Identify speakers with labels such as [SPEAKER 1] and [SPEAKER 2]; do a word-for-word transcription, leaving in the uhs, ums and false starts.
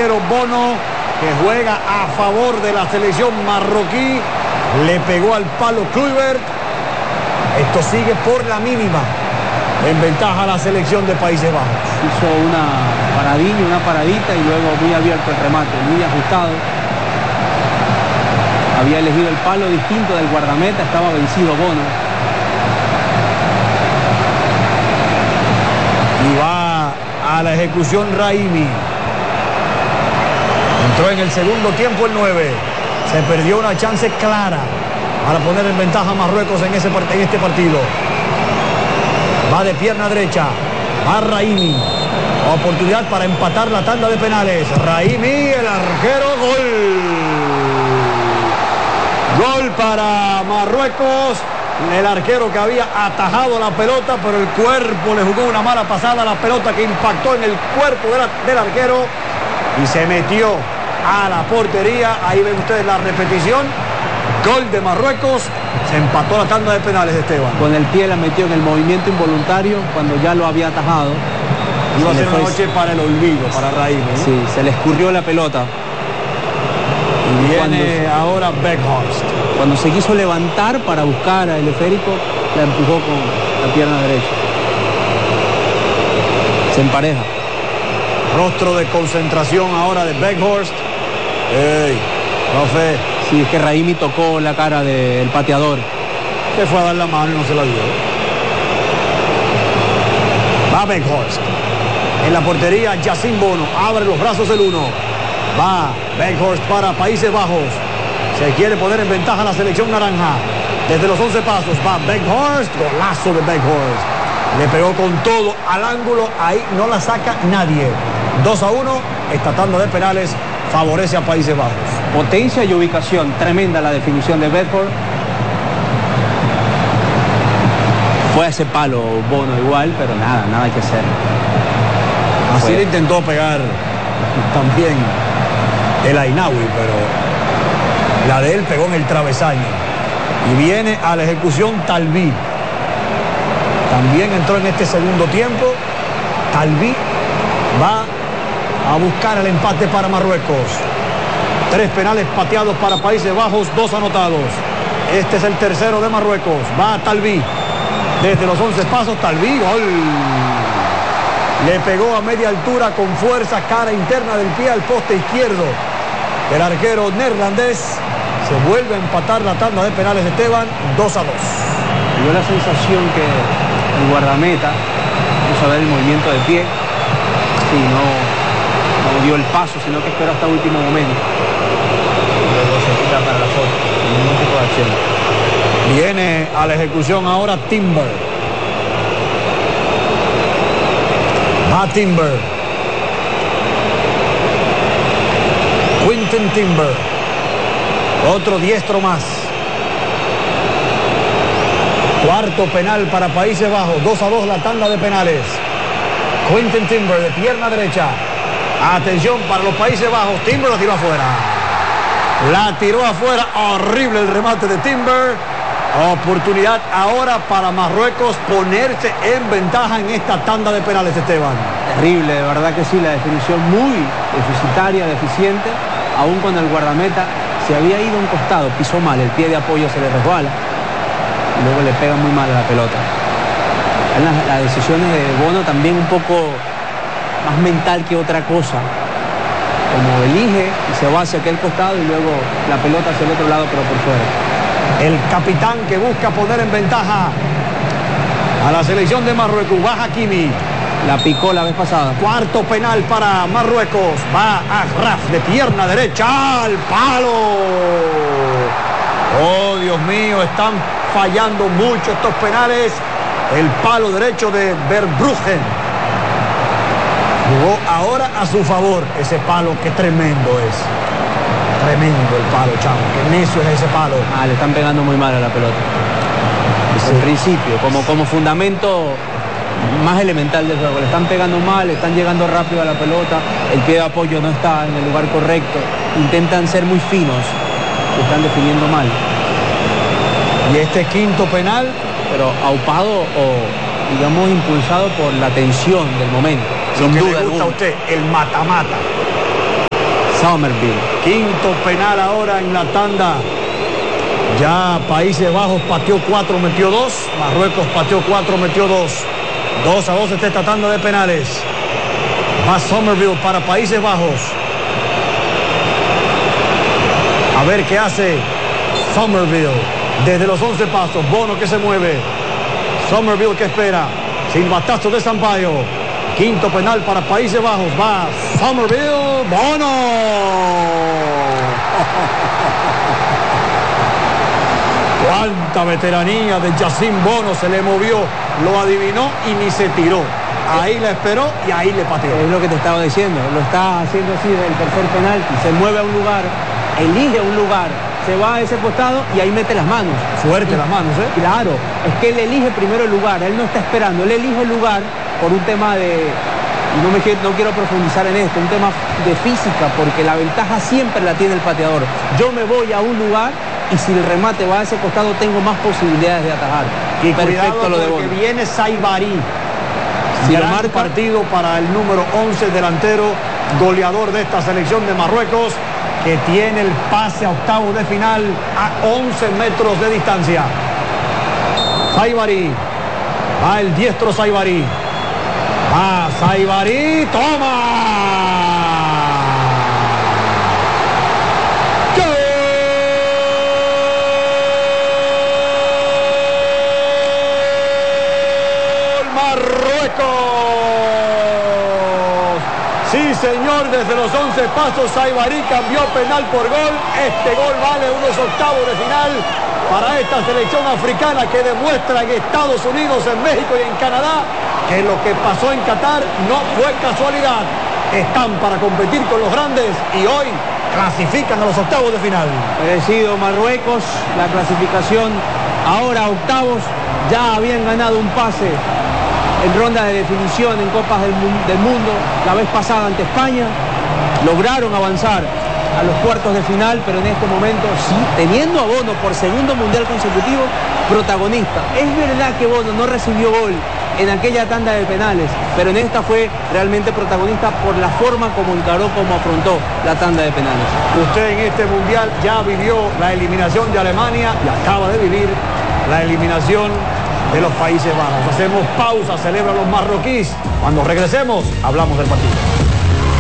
[SPEAKER 1] arquero Bono, que juega a favor de la selección marroquí. Le pegó al palo Kluivert. Esto sigue por la mínima. En ventaja a la selección de Países Bajos.
[SPEAKER 2] Hizo una paradilla, una paradita y luego muy abierto el remate, muy ajustado. Había elegido el palo distinto del guardameta, estaba vencido Bono.
[SPEAKER 1] Y va a la ejecución Raimi. Entró en el segundo tiempo el nueve. Se perdió una chance clara para poner en ventaja a Marruecos en, ese, en este partido. Va de pierna derecha. Va Raimi. Oportunidad para empatar la tanda de penales. Raimi, el arquero, gol. Gol para Marruecos. El arquero que había atajado la pelota, pero el cuerpo le jugó una mala pasada a la pelota que impactó en el cuerpo de la, del arquero y se metió a la portería. Ahí ven ustedes la repetición. Gol de Marruecos. Se empató la tanda de penales, Esteban.
[SPEAKER 2] Con el pie la metió en el movimiento involuntario cuando ya lo había atajado.
[SPEAKER 1] Iba a ser una noche para el olvido, para Raimi, ¿no?
[SPEAKER 2] Sí, se le escurrió la pelota.
[SPEAKER 1] Y viene cuando, ahora Weghorst.
[SPEAKER 2] Cuando se quiso levantar para buscar a el esférico, la empujó con la pierna derecha. Se empareja.
[SPEAKER 1] Rostro de concentración ahora de Weghorst. ¡Ey, profe!
[SPEAKER 2] Sí, es que Raimi tocó la cara del pateador.
[SPEAKER 1] Se fue a dar la mano y no se la dio. Va Weghorst. En la portería, Yacine Bono. Abre los brazos el uno. Va Weghorst para Países Bajos. Se quiere poner en ventaja la selección naranja. Desde los once pasos va Weghorst. Golazo de Weghorst. Le pegó con todo al ángulo. Ahí no la saca nadie. dos a uno. Esta tanda de penales favorece a Países Bajos.
[SPEAKER 2] Potencia y ubicación. Tremenda la definición de Weghorst. Fue a ese palo Bono igual, pero nada, nada hay que hacer.
[SPEAKER 1] Así Fue. Le intentó pegar también el Ainawi, pero la de él pegó en el travesaño. Y viene a la ejecución Talbi. También entró en este segundo tiempo. Talbi va a buscar el empate para Marruecos. Tres penales pateados para Países Bajos, dos anotados. Este es el tercero de Marruecos. Va Talbi. Desde los once pasos, Talbi, gol. Le pegó a media altura con fuerza, cara interna del pie al poste izquierdo. El arquero neerlandés. Se vuelve a empatar la tanda de penales de Esteban, dos a dos.
[SPEAKER 2] Dio la sensación que el guardameta puso a ver el movimiento de pie. Sí, no, no dio el paso, sino que esperó hasta el último momento. Luego se tira para la foto, ningún tipo de acción.
[SPEAKER 1] Viene a la ejecución ahora Timber. Va Timber. Quinten Timber. Otro diestro más. Cuarto penal para Países Bajos. dos a dos la tanda de penales. Quinten Timber de pierna derecha. Atención para los Países Bajos. Timber la tiró afuera. La tiró afuera. Horrible el remate de Timber. Oportunidad ahora para Marruecos ponerse en ventaja en esta tanda de penales, Esteban.
[SPEAKER 2] Terrible, de verdad que sí, la definición muy deficitaria, deficiente, aún cuando el guardameta se había ido a un costado, pisó mal, el pie de apoyo se le resbala y luego le pega muy mal a la pelota. Las, las decisiones de Bono también un poco más mental que otra cosa, como elige y se va hacia aquel costado y luego la pelota hacia el otro lado pero por fuera.
[SPEAKER 1] El capitán que busca poner en ventaja a la selección de Marruecos. Va Hakimi.
[SPEAKER 2] La picó la vez pasada.
[SPEAKER 1] Cuarto penal para Marruecos. Va Achraf de pierna derecha al palo. Oh, Dios mío, están fallando mucho estos penales. El palo derecho de Verbruggen. Jugó ahora a su favor ese palo, que tremendo es. Tremendo el palo, chamo. Qué necio es ese palo.
[SPEAKER 2] Ah, le están pegando muy mal a la pelota. Desde el principio, como, como fundamento más elemental del juego. Le están pegando mal, le están llegando rápido a la pelota. El pie de apoyo no está en el lugar correcto. Intentan ser muy finos. Se están definiendo mal.
[SPEAKER 1] Y este quinto penal,
[SPEAKER 2] pero aupado o, digamos, impulsado por la tensión del momento.
[SPEAKER 1] Lo que le gusta a usted, el mata-mata.
[SPEAKER 2] Somerville.
[SPEAKER 1] Quinto penal ahora en la tanda. Ya Países Bajos pateó cuatro, metió dos. Marruecos pateó cuatro, metió dos. Dos a dos está esta tanda de penales. Va Somerville para Países Bajos. A ver qué hace Somerville. Desde los once pasos. Bono que se mueve. Somerville que espera. Silbatazo de Sampaio. Quinto penal para Países Bajos. Va Somerville. Bono. Cuánta veteranía de Yacine Bono. Se le movió, lo adivinó y ni se tiró. Ahí la esperó y ahí le pateó.
[SPEAKER 2] Es lo que te estaba diciendo. Lo está haciendo así del tercer penalti. Se mueve a un lugar, elige un lugar, se va a ese costado y ahí mete las manos.
[SPEAKER 1] Fuerte
[SPEAKER 2] y,
[SPEAKER 1] las manos, ¿eh?
[SPEAKER 2] Claro, es que él elige primero el lugar. Él no está esperando, él elige el lugar por un tema de... Y no, me, no quiero profundizar en esto, un tema de física, porque la ventaja siempre la tiene el pateador. Yo me voy a un lugar y si el remate va a ese costado tengo más posibilidades de atajar.
[SPEAKER 1] Y
[SPEAKER 2] perfecto
[SPEAKER 1] cuidado
[SPEAKER 2] lo de
[SPEAKER 1] porque
[SPEAKER 2] Bono.
[SPEAKER 1] viene Saibari.
[SPEAKER 2] Si
[SPEAKER 1] Gran
[SPEAKER 2] lo marca,
[SPEAKER 1] partido para el número once, delantero, goleador de esta selección de Marruecos, que tiene el pase a octavos de final a once metros de distancia. Saibari. Va el diestro Saibari. Va Saibari. ¡Toma! Sí, señor, desde los once pasos Saibari cambió penal por gol. Este gol vale unos octavos de final para esta selección africana que demuestra en Estados Unidos, en México y en Canadá que lo que pasó en Qatar no fue casualidad. Están para competir con los grandes y hoy clasifican a los octavos de final.
[SPEAKER 2] Merecido Marruecos, la clasificación ahora a octavos. Ya habían ganado un pase en ronda de definición en Copas del, del Mundo la vez pasada ante España. Lograron avanzar a los cuartos de final, pero en este momento sí, teniendo a Bono por segundo mundial consecutivo, protagonista. Es verdad que Bono no recibió gol en aquella tanda de penales, pero en esta fue realmente protagonista por la forma como encaró, como afrontó la tanda de penales.
[SPEAKER 1] Usted en este mundial ya vivió la eliminación de Alemania y acaba de vivir la eliminación de los Países Bajos. Hacemos pausa, celebran los marroquíes. Cuando regresemos, hablamos del partido.